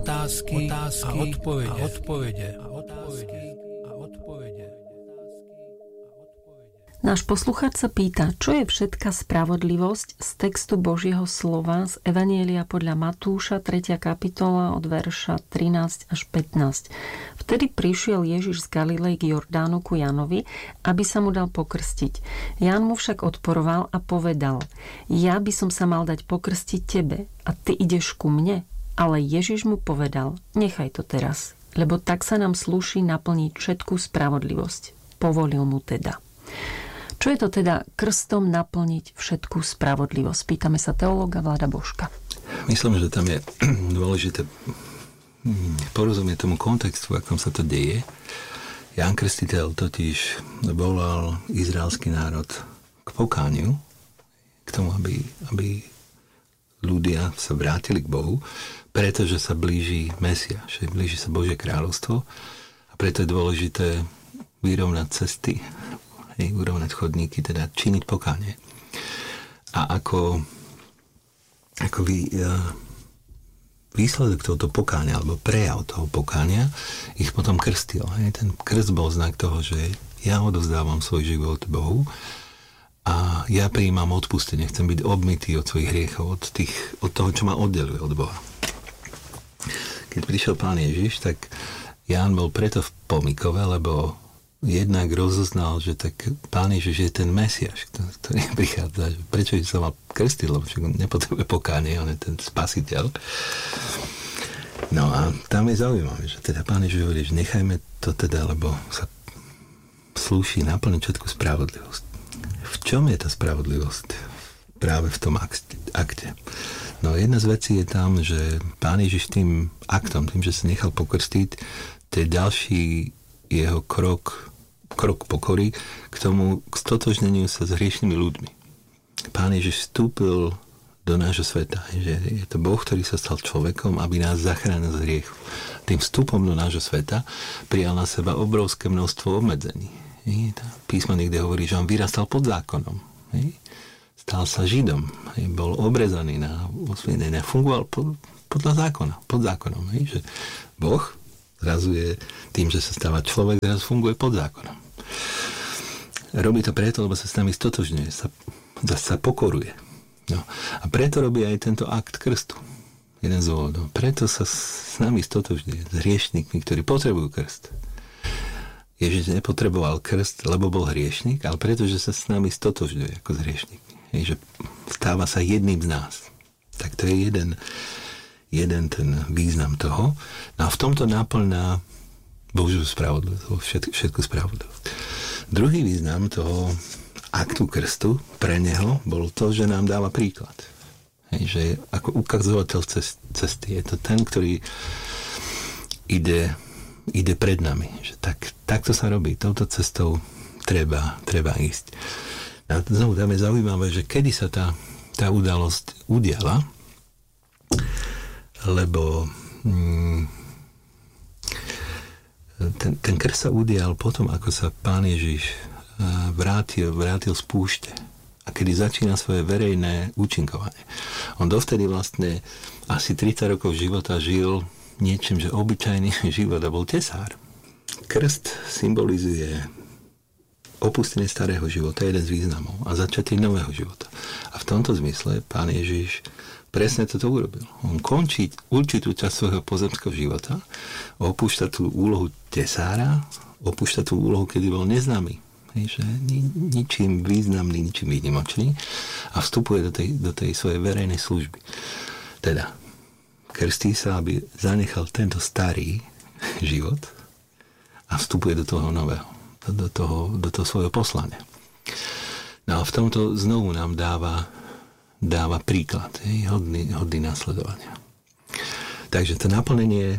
Otázky a odpovede. Náš poslucháč sa pýta, čo je všetká spravodlivosť z textu Božieho slova z Evanjelia podľa Matúša, 3. kapitola od verša 13 až 15. Vtedy prišiel Ježiš z Galilei k Jordánu ku Jánovi, aby sa mu dal pokrstiť. Ján mu však odporoval a povedal: Ja by som sa mal dať pokrstiť tebe a ty ideš ku mne? Ale Ježiš mu povedal: Nechaj to teraz, lebo tak sa nám slúši naplniť všetkú spravodlivosť. Povolil mu teda. Čo je to teda krstom naplniť všetkú spravodlivosť? Pýtame sa teológa Vlada Božka. Myslím, že tam je dôležité porozumieť tomu kontextu, v akom sa to deje. Ján Krstiteľ totiž volal izraelský národ k pokániu, k tomu, aby ľudia sa vrátili k Bohu, pretože sa blíži Mesiáš, blíži sa Božie kráľovstvo a preto je dôležité vyrovnať cesty, urovnať chodníky, teda činiť pokánie. A ako výsledok tohoto pokánia, alebo prejav toho pokánia, ich potom krstil. Ten krst bol znak toho, že ja odovzdávam svoj život Bohu a ja prijímam odpustenie. Chcem byť obmytý od svojich hriechov, od toho, čo ma oddeluje od Boha. Keď prišiel Pán Ježiš, tak Ján bol preto v pomykove, lebo jednak rozoznal, že tak Pán Ježiš je ten Mesiáš, ktorý prichádza. Prečo sa mal krstiť, lebo on nepotrebuje pokánie, on je ten spasiteľ. No a tam je zaujímavé, že teda Pán Ježiš hovorí, že nechajme to teda, lebo sa slúši naplniť všetku spravodlivosť. V čom je tá spravodlivosť? Práve v tom akte. No jedna z vecí je tam, že Pán Ježiš tým aktom, tým, že sa nechal pokrstiť, to je ďalší jeho krok pokory k tomu, k stotožneniu sa s hriešnými ľuďmi. Pán Ježiš vstúpil do nášho sveta, že je to Boh, ktorý sa stal človekom, aby nás zachránil z hriechu. Tým vstupom do nášho sveta prijal na seba obrovské množstvo obmedzení. Písmo niekde hovorí, že on vyrastal pod zákonom. Stal sa Židom. Bol obrezaný fungoval podľa zákona, pod zákonom. Že Boh zrazu je tým, že sa stáva človek, zrazu funguje pod zákonom. Robí to preto, lebo sa s nami stotožňuje, sa pokoruje. No. A preto robí aj tento akt krstu. Jeden z dôvodov. Preto sa s nami stotožňuje, s hriešnikmi, ktorí potrebujú krst. Ježiš nepotreboval krst, lebo bol hriešnik, ale pretože sa s nami stotožňuje ako s hriešnikmi. Že stáva sa jedným z nás. Tak to je jeden ten význam toho. No a v tomto naplňa Božiu spravodlivosť, všetku spravodlivosť. Druhý význam toho aktu krstu pre neho bol to, že nám dáva príklad. Že ako ukazovateľ cesty. Je to ten, ktorý ide pred nami. Že takto sa robí. Touto cestou treba ísť. A znovu tam je zaujímavé, že kedy sa tá udalosť udiala, lebo ten krst sa udial potom, ako sa Pán Ježiš vrátil z púšte a kedy začína svoje verejné účinkovanie. On dovtedy vlastne asi 30 rokov života žil niečím, že obyčajný život a bol tesár. Krst symbolizuje opustenie starého života, jeden z významov, a začiatie nového života. A v tomto zmysle Pán Ježiš presne toto urobil. On končí určitú časť svojho pozemského života, opúšťa tú úlohu tesára, opúšťa tú úlohu, kedy bol neznámy, že ničím významný, ničím výnimočný, a vstupuje do tej svojej verejnej služby. Teda, krstí sa, aby zanechal tento starý život a vstupuje do toho nového, do toho svojho poslania. No a v tomto znovu nám dáva príklad, hodný následovania. Takže to naplnenie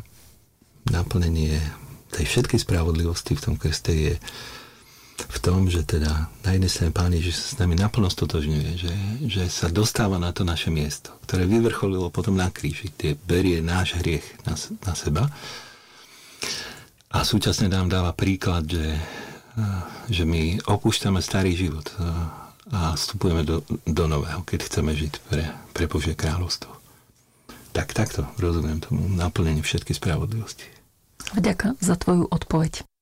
tej všetkej spravodlivosti v tom krste je v tom, že teda na jednej strane Pán Ježiš sa s nami naplno stotožňuje, že sa dostáva na to naše miesto, ktoré vyvrcholilo potom na kríži, kde berie náš hriech na seba, a súčasne nám dáva príklad, že my opúšťame starý život a vstupujeme do nového, keď chceme žiť pre Božie kráľovstvo. Takto rozumiem tomu naplnenie všetkej spravodlivosti. Vďaka za tvoju odpoveď.